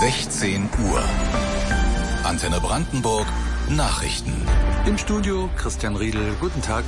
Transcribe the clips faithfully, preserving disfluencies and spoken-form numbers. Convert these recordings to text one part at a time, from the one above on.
sechzehn Uhr. Antenne Brandenburg Nachrichten. Im Studio Christian Riedel. Guten Tag.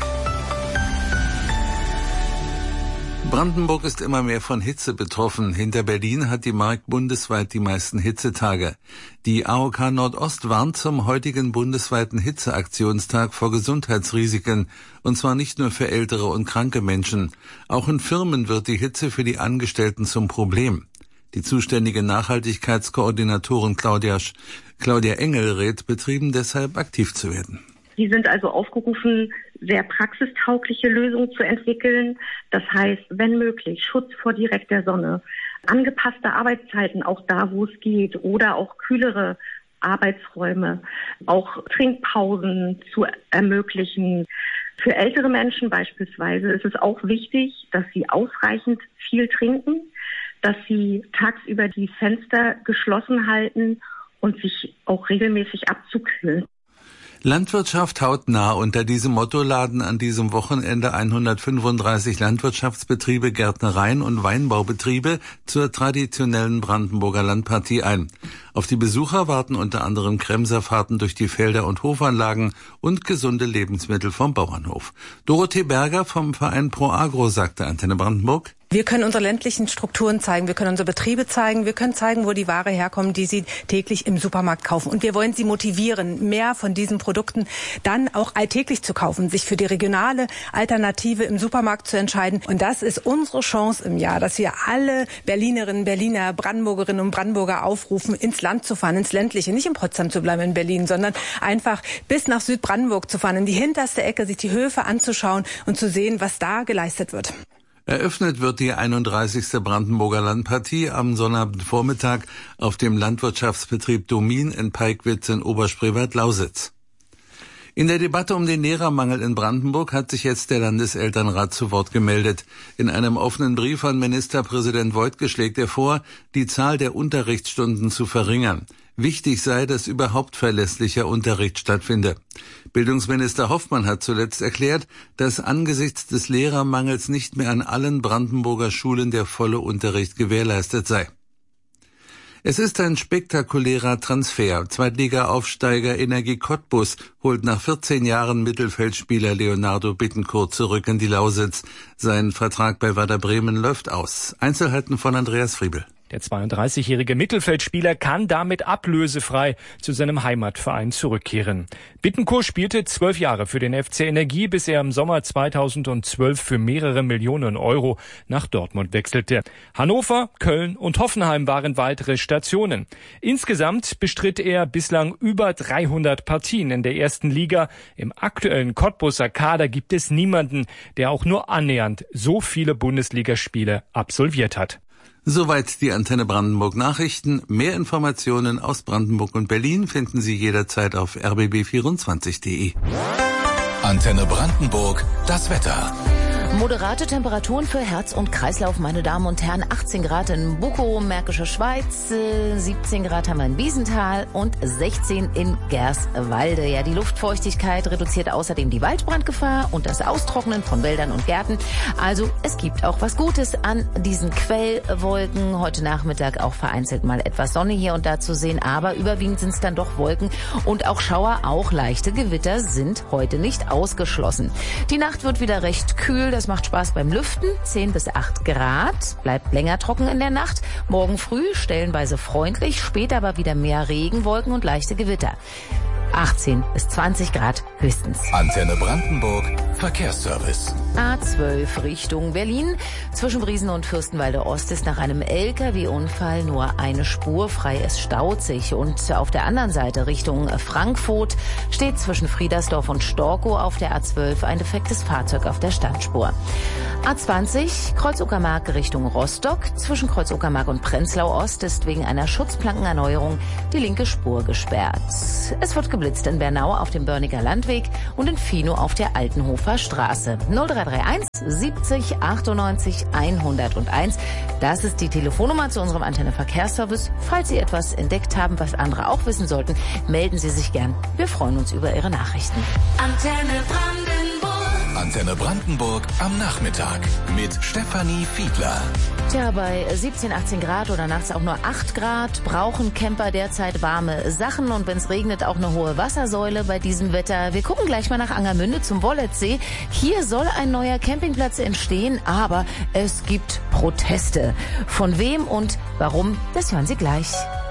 Brandenburg ist immer mehr von Hitze betroffen. Hinter Berlin hat die Mark bundesweit die meisten Hitzetage. Die A O K Nordost warnt zum heutigen bundesweiten Hitzeaktionstag vor Gesundheitsrisiken. Und zwar nicht nur für ältere und kranke Menschen. Auch in Firmen wird die Hitze für die Angestellten zum Problem. Die zuständige Nachhaltigkeitskoordinatorin Claudia, Claudia Engel rät Betrieben deshalb aktiv zu werden. Sie sind also aufgerufen, sehr praxistaugliche Lösungen zu entwickeln. Das heißt, wenn möglich, Schutz vor direkter Sonne, angepasste Arbeitszeiten, auch da, wo es geht, oder auch kühlere Arbeitsräume, auch Trinkpausen zu ermöglichen. Für ältere Menschen beispielsweise ist es auch wichtig, dass sie ausreichend viel trinken, dass sie tagsüber die Fenster geschlossen halten und sich auch regelmäßig abzukühlen. Landwirtschaft hautnah. Unter diesem Motto laden an diesem Wochenende hundertfünfunddreißig Landwirtschaftsbetriebe, Gärtnereien und Weinbaubetriebe zur traditionellen Brandenburger Landpartie ein. Auf die Besucher warten unter anderem Kremserfahrten durch die Felder und Hofanlagen und gesunde Lebensmittel vom Bauernhof. Dorothee Berger vom Verein Pro Agro sagte Antenne Brandenburg: Wir können unsere ländlichen Strukturen zeigen, wir können unsere Betriebe zeigen, wir können zeigen, wo die Ware herkommt, die sie täglich im Supermarkt kaufen. Und wir wollen sie motivieren, mehr von diesen Produkten dann auch alltäglich zu kaufen, sich für die regionale Alternative im Supermarkt zu entscheiden. Und das ist unsere Chance im Jahr, dass wir alle Berlinerinnen, Berliner, Brandenburgerinnen und Brandenburger aufrufen, ins Land zu fahren, ins ländliche, nicht in Potsdam zu bleiben, in Berlin, sondern einfach bis nach Südbrandenburg zu fahren, in die hinterste Ecke, sich die Höfe anzuschauen und zu sehen, was da geleistet wird. Eröffnet wird die einunddreißigste Brandenburger Landpartie am Sonnabendvormittag auf dem Landwirtschaftsbetrieb Domin in Peigwitz in Oberspreewald-Lausitz. In der Debatte um den Lehrermangel in Brandenburg hat sich jetzt der Landeselternrat zu Wort gemeldet. In einem offenen Brief an Ministerpräsident Woidke schlägt er vor, die Zahl der Unterrichtsstunden zu verringern. Wichtig sei, dass überhaupt verlässlicher Unterricht stattfinde. Bildungsminister Hoffmann hat zuletzt erklärt, dass angesichts des Lehrermangels nicht mehr an allen Brandenburger Schulen der volle Unterricht gewährleistet sei. Es ist ein spektakulärer Transfer. Zweitliga-Aufsteiger Energie Cottbus holt nach vierzehn Jahren Mittelfeldspieler Leonardo Bittencourt zurück in die Lausitz. Sein Vertrag bei Werder Bremen läuft aus. Einzelheiten von Andreas Friebel. Der zweiunddreißigjährige Mittelfeldspieler kann damit ablösefrei zu seinem Heimatverein zurückkehren. Bittencourt spielte zwölf Jahre für den F C Energie, bis er im Sommer zweitausendzwölf für mehrere Millionen Euro nach Dortmund wechselte. Hannover, Köln und Hoffenheim waren weitere Stationen. Insgesamt bestritt er bislang über dreihundert Partien in der ersten Liga. Im aktuellen Cottbuser Kader gibt es niemanden, der auch nur annähernd so viele Bundesligaspiele absolviert hat. Soweit die Antenne Brandenburg Nachrichten. Mehr Informationen aus Brandenburg und Berlin finden Sie jederzeit auf r b b vierundzwanzig punkt d e. Antenne Brandenburg, das Wetter. Moderate Temperaturen für Herz und Kreislauf, meine Damen und Herren. achtzehn Grad in Bukow, Märkische Schweiz, siebzehn Grad haben wir in Wiesenthal und sechzehn in Gerswalde. Ja, die Luftfeuchtigkeit reduziert außerdem die Waldbrandgefahr und das Austrocknen von Wäldern und Gärten. Also es gibt auch was Gutes an diesen Quellwolken. Heute Nachmittag auch vereinzelt mal etwas Sonne hier und da zu sehen, aber überwiegend sind es dann doch Wolken und auch Schauer, auch leichte Gewitter sind heute nicht ausgeschlossen. Die Nacht wird wieder recht kühl. Das macht Spaß beim Lüften, zehn bis acht Grad, bleibt länger trocken in der Nacht. Morgen früh stellenweise freundlich, später aber wieder mehr Regenwolken und leichte Gewitter. achtzehn bis zwanzig Grad höchstens. Antenne Brandenburg, Verkehrsservice. A zwölf Richtung Berlin. Zwischen Briesen und Fürstenwalde Ost ist nach einem L K W-Unfall nur eine Spur frei. Es staut sich. Und auf der anderen Seite Richtung Frankfurt steht zwischen Friedersdorf und Storkow auf der A zwölf ein defektes Fahrzeug auf der Standspur. A zwanzig Kreuz-Uckermark Richtung Rostock. Zwischen Kreuz-Uckermark und Prenzlau Ost ist wegen einer Schutzplankenerneuerung die linke Spur gesperrt. Es wird geblitzt in Bernau auf dem Börniger Landweg und in Fino auf der Altenhofer Straße. null drei drei eins siebzig achtundneunzig hunderteins. Das ist die Telefonnummer zu unserem Antenne Verkehrsservice. Falls Sie etwas entdeckt haben, was andere auch wissen sollten, melden Sie sich gern. Wir freuen uns über Ihre Nachrichten. Antenne Brandenburg. Antenne Brandenburg am Nachmittag mit Stefanie Fiedler. Tja, bei siebzehn, achtzehn Grad oder nachts auch nur acht Grad brauchen Camper derzeit warme Sachen und wenn es regnet auch eine hohe Wassersäule bei diesem Wetter. Wir gucken gleich mal nach Angermünde zum Wollertsee. Hier soll ein neuer Campingplatz entstehen, aber es gibt Proteste. Von wem und warum, das hören Sie gleich.